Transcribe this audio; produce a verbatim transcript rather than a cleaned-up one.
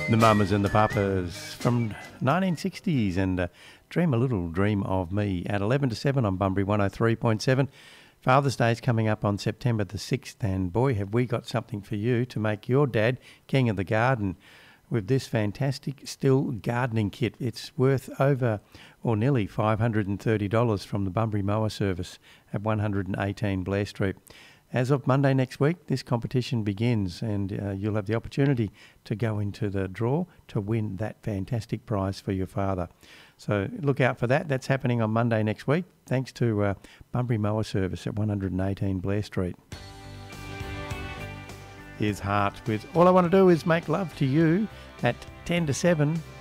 The Mamas and the Papas from nineteen sixties and uh, Dream a Little Dream of Me at eleven to seven on Bunbury one oh three point seven. Father's Day is coming up on September the sixth, and boy, have we got something for you to make your dad king of the garden with this fantastic Still gardening kit. It's worth over or nearly five hundred thirty dollars from the Bunbury Mower Service at one hundred eighteen Blair Street. As of Monday next week, this competition begins, and uh, you'll have the opportunity to go into the draw to win that fantastic prize for your father. So look out for that. That's happening on Monday next week, thanks to uh, Bunbury Mower Service at one hundred eighteen Blair Street. Here's Heart with All I Want to Do Is Make Love to You at ten to seven